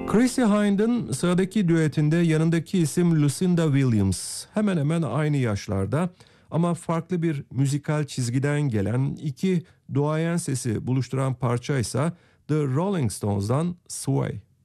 Chrissie Hynde'ın sıradaki düetinde yanındaki isim Lucinda Williams. Hemen hemen aynı yaşlarda ama farklı bir müzikal çizgiden gelen iki duayen sesi buluşturan parça ise The Rolling Stones'dan Sway.